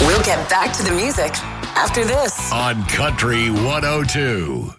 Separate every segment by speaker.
Speaker 1: We'll get back to the music after this
Speaker 2: on Country 102.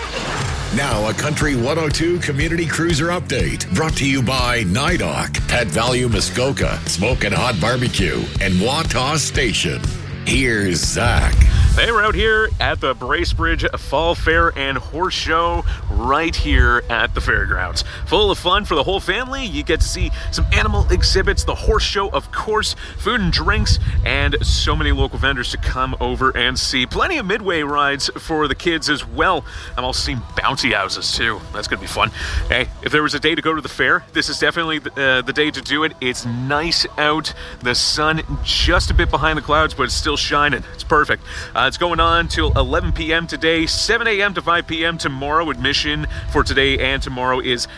Speaker 2: Now, a Country 102 Community Cruiser update brought to you by NIDOC, Pet Value Muskoka, Smokin' Hot Barbecue, and Wataw Station. Here's Zach.
Speaker 3: Hey, we're out here at the Bracebridge Fall Fair and Horse Show right here at the fairgrounds. Full of fun for the whole family. You get to see some animal exhibits, the horse show, of course, food and drinks, and so many local vendors to come over and see. Plenty of midway rides for the kids as well. I'm also seeing bouncy houses too. That's going to be fun. Hey, if there was a day to go to the fair, this is definitely the day to do it. It's nice out. The sun just a bit behind the clouds, but it's still shining. It's perfect. It's going on till 11 p.m. today, 7 a.m. to 5 p.m. tomorrow. Admission for today and tomorrow is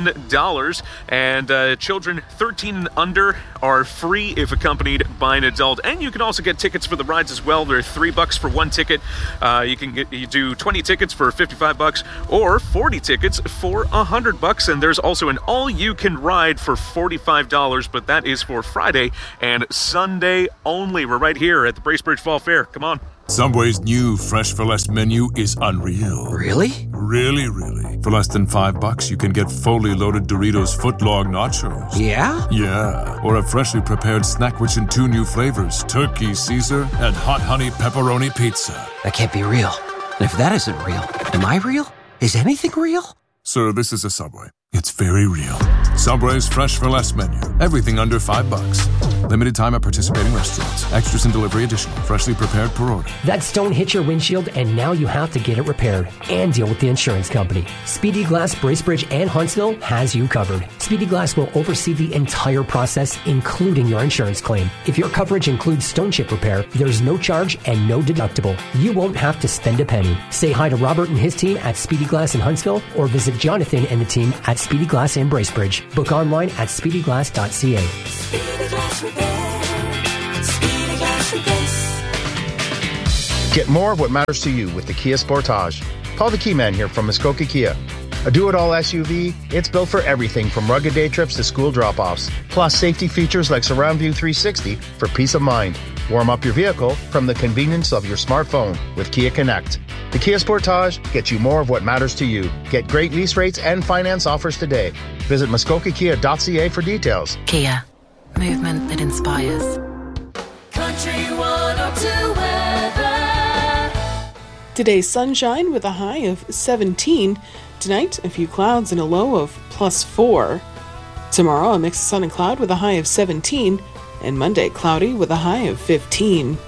Speaker 3: $10. And children 13 and under are free if accompanied by an adult. And you can also get tickets for the rides as well. They're $3 for one ticket. You do 20 tickets for $55 or 40 tickets for $100. And there's also an all-you-can-ride for $45, but that is for Friday and Sunday only. We're right here at the Bracebridge Fall Fair. Come on.
Speaker 4: Subway's new Fresh for Less menu is unreal.
Speaker 5: Really?
Speaker 4: Really. For less than $5, you can get fully loaded Doritos footlong nachos.
Speaker 5: Yeah?
Speaker 4: Yeah. Or a freshly prepared snack which in 2 new flavors, Turkey Caesar and Hot Honey Pepperoni Pizza.
Speaker 5: That can't be real. And if that isn't real, am I real? Is anything real?
Speaker 4: Sir, this is a Subway. It's very real. Subway's Fresh for Less menu. Everything under $5. Limited time at participating restaurants. Extras and delivery additional. Freshly prepared per order.
Speaker 6: That stone hit your windshield and now you have to get it repaired and deal with the insurance company. Speedy Glass Bracebridge and Huntsville has you covered. Speedy Glass will oversee the entire process, including your insurance claim. If your coverage includes stone chip repair, there's no charge and no deductible. You won't have to spend a penny. Say hi to Robert and his team at Speedy Glass in Huntsville or visit Jonathan and the team at Speedy Glass in Bracebridge. Book online at speedyglass.ca.
Speaker 7: Speedy Glass Repair. Speedy Glass Repairs.
Speaker 8: Get more of what matters to you with the Kia Sportage. Call the Keyman here from Muskoka Kia. A do-it-all SUV, it's built for everything from rugged day trips to school drop-offs. Plus safety features like Surround View 360 for peace of mind. Warm up your vehicle from the convenience of your smartphone with Kia Connect. The Kia Sportage gets you more of what matters to you. Get great lease rates and finance offers today. Visit muskokakia.ca for details.
Speaker 1: Kia, movement that inspires.
Speaker 7: Country 102 weather.
Speaker 9: Today's sunshine with a high of 17. Tonight, a few clouds and a low of +4. Tomorrow, a mix of sun and cloud with a high of 17. And Monday, cloudy with a high of 15.